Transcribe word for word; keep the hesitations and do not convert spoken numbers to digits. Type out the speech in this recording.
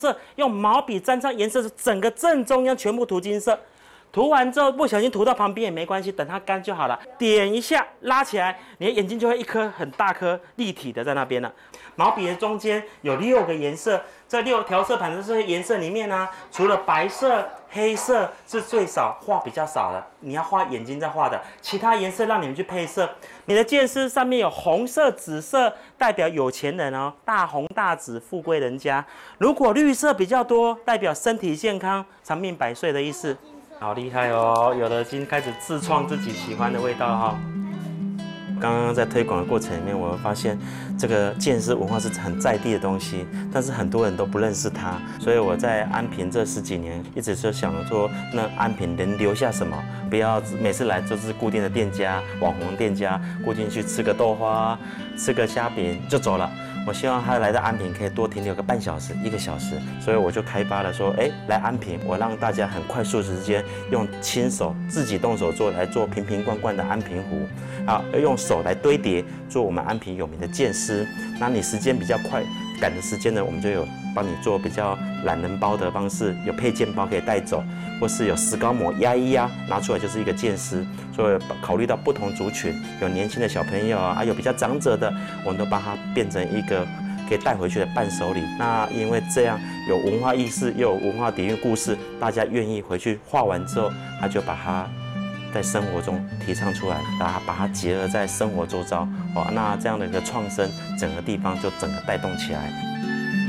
色，用毛笔沾上颜色，整个正中央全部涂金色。涂完之后不小心涂到旁边也没关系，等它干就好了。点一下拉起来，你的眼睛就会一颗很大颗立体的在那边了。毛笔的中间有六个颜色，这六调色盘的这些颜色里面呢、啊，除了白色、黑色是最少画比较少的，你要画眼睛再画的，其他颜色让你们去配色。你的剑丝上面有红色、紫色，代表有钱人哦，大红大紫，富贵人家。如果绿色比较多，代表身体健康、长命百岁的意思。好厉害哦！有的已经开始自创自己喜欢的味道哈、哦。刚刚在推广的过程里面，我发现这个剑丝文化是很在地的东西，但是很多人都不认识它。所以我在安平这十几年，一直就想说，那安平能留下什么？不要每次来就是固定的店家、网红店家，固定去吃个豆花、吃个虾饼就走了。我希望他来到安平可以多停留个半小时、一个小时，所以我就开发了说，哎，来安平，我让大家很快速的时间用亲手自己动手做来做瓶瓶罐罐的安平壶，啊，用手来堆叠做我们安平有名的剑丝。那你时间比较快赶的时间呢，我们就有帮你做比较懒人包的方式，有配件包可以带走，或是有石膏模压一压，拿出来就是一个剑丝。所以考虑到不同族群，有年轻的小朋友啊，还有比较长者的，我们都把它变成一个可以带回去的伴手礼。那因为这样有文化意识，又有文化底蕴故事，大家愿意回去画完之后，他就把它在生活中提倡出来，把它把它结合在生活周遭，哦，那这样的一个创生，整个地方就整个带动起来。